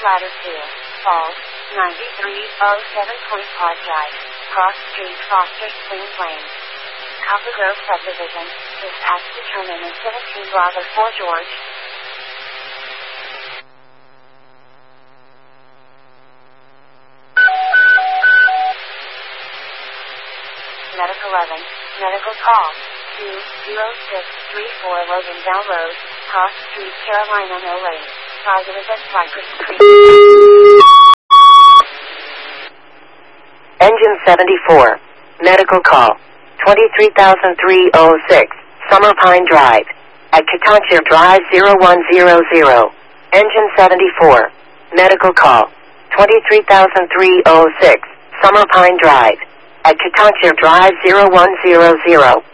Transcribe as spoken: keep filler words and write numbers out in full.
Ladder two, Falls, ninety-three oh seven Point Park Drive, Cross Street, Foster Springs Lane. Copper Grove Subdivision, dispatch determined in seventeen Bravo four George. Medic eleven, medical call, two zero six three four Logandale Road, Cross Street, Carolina, no lane. Positive at Cypress Creek. Engine seventy-four, medical call, twenty-three thousand three oh six, Summer Pine Drive, at Katanchir Drive zero one zero zero. Engine seventy-four, medical call, twenty-three thousand three oh six, Summer Pine Drive, at Katanchir Drive zero one zero zero.